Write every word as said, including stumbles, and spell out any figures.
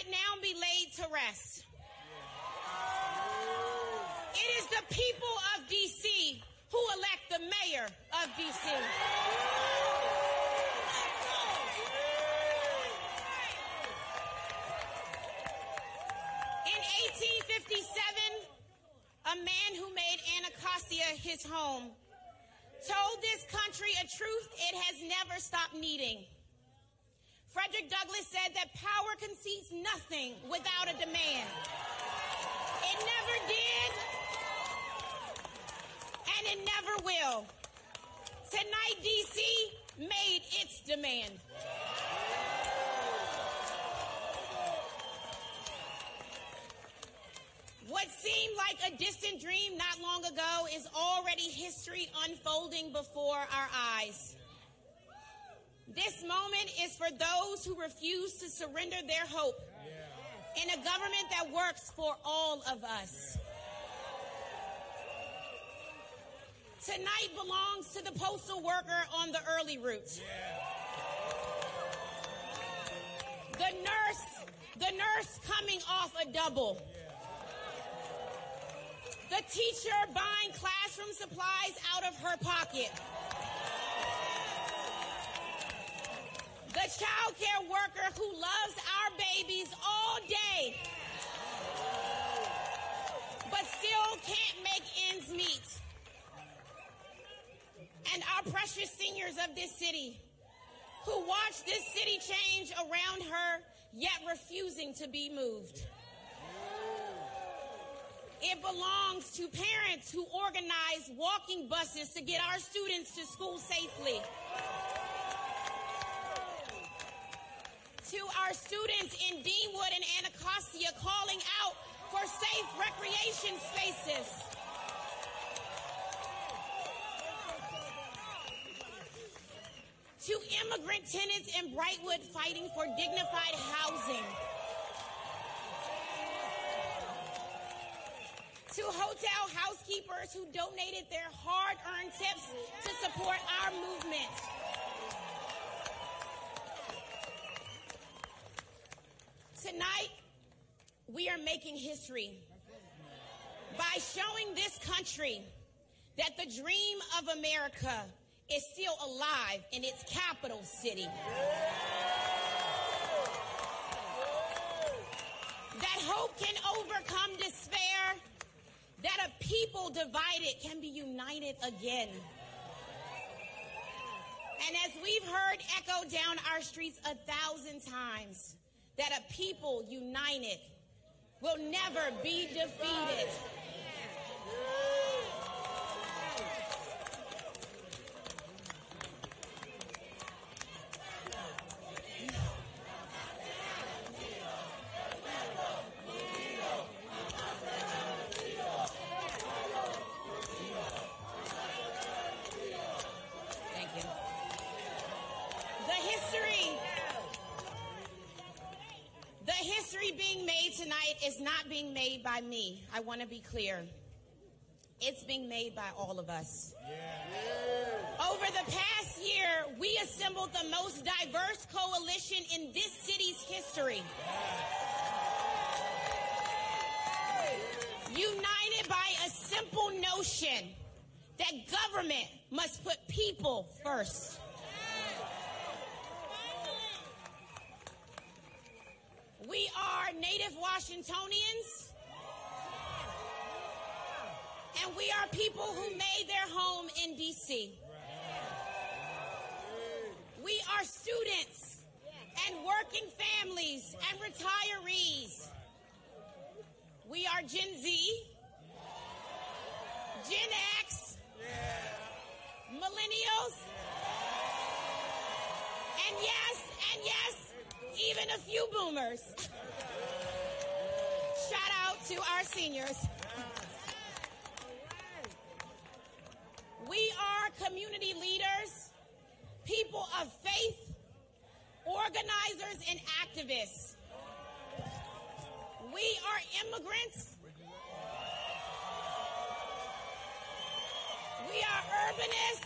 might now be laid to rest. It is the people of D C who elect the mayor of D C. In eighteen fifty-seven, a man who made Anacostia his home told this country a truth it has never stopped needing. Frederick Douglass said that power concedes nothing without a demand. It never did, and it never will. Tonight, D C made its demand. What seemed like a distant dream not long ago is already history unfolding before our eyes. This moment is for those who refuse to surrender their hope in a government that works for all of us. Tonight belongs to the postal worker on the early route. The nurse, the nurse coming off a double. The teacher buying classroom supplies out of her pocket. The child care worker who loves our babies all day, but still can't make ends meet. And our precious seniors of this city who watch this city change around her, yet refusing to be moved. It belongs to parents who organize walking buses to get our students to school safely. To our students in Deanwood and Anacostia calling out for safe recreation spaces. To immigrant tenants in Brightwood fighting for dignified housing. To hotel housekeepers who donated their hard-earned tips to support our movement. Tonight, we are making history by showing this country that the dream of America is still alive in its capital city. That hope can overcome despair. That a people divided can be united again. And as we've heard echo down our streets a thousand times, that a people united will never be defeated. Thank you. The history The history being made tonight is not being made by me. I want to be clear. It's being made by all of us. Yeah. Over the past year, we assembled the most diverse coalition in this city's history. Yeah. United by a simple notion that government must put people first. We are native Washingtonians, and we are people who made their home in D C. We are students and working families and retirees. We are Gen Z, Gen X, millennials, and yes, and yes, even a few boomers. Shout out to our seniors. We are community leaders, people of faith, organizers, and activists. We are immigrants. We are urbanists.